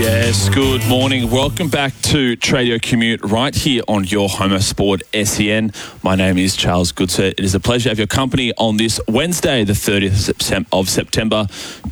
Yes, good morning. Welcome back to Tradio Commute right here on your home of sport, SEN. My name is Charles Goodser. It is a pleasure to have your company on this Wednesday, the 30th of September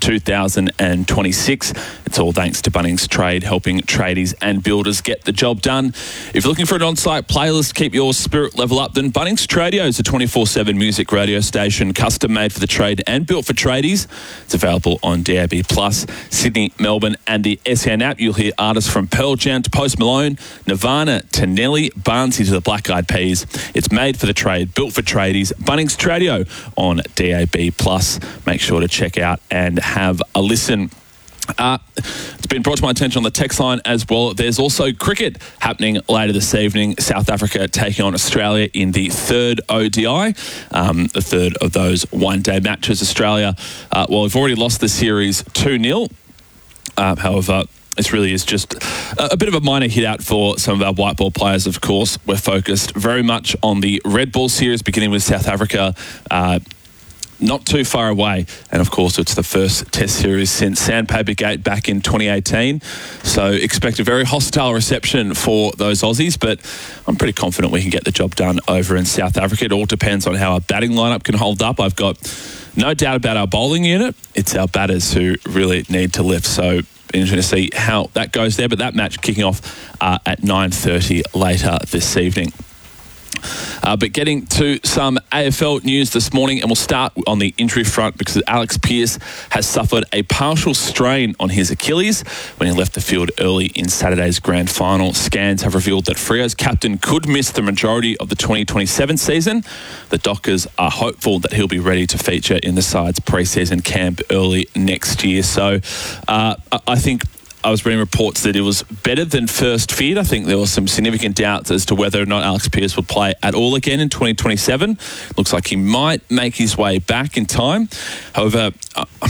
2026. It's all thanks to Bunnings Trade, helping tradies and builders get the job done. If you're looking for an on-site playlist, keep your spirit level up, then Bunnings Tradio is a 24/7 music radio station, custom made for the trade and built for tradies. It's available on DAB+, Sydney, Melbourne and the SEN app. You'll hear artists from Pearl Jam to Post Malone, Nirvana to Nelly, Barnsey to the Black Eyed Peas. It's made for the trade, built for tradies. Bunnings Tradio on DAB+. Make sure to check out and have a listen. It's been brought to my attention on the text line as well. There's also cricket happening later this evening. South Africa taking on Australia in the third ODI, the third of those one-day matches. Australia, we've already lost the series 2-0. However, this really is just a bit of a minor hit out for some of our white ball players, of course. We're focused very much on the red ball series, beginning with South Africa, not too far away. And of course, it's the first test series since Sandpaper Gate back in 2018. So expect a very hostile reception for those Aussies, but I'm pretty confident we can get the job done over in South Africa. It all depends on how our batting lineup can hold up. I've got no doubt about our bowling unit. It's our batters who really need to lift. So interesting to see how that goes there. But that match kicking off at 9:30 later this evening. But getting to some AFL news this morning, and we'll start on the injury front because Alex Pearce has suffered a partial strain on his Achilles when he left the field early in Saturday's grand final. Scans have revealed that Freo's captain could miss the majority of the 2027 season. The Dockers are hopeful that he'll be ready to feature in the side's pre-season camp early next year. So I think I was reading reports that it was better than first feared. I think there was some significant doubts as to whether or not Alex Pearce would play at all again in 2027. Looks like he might make his way back in time. However,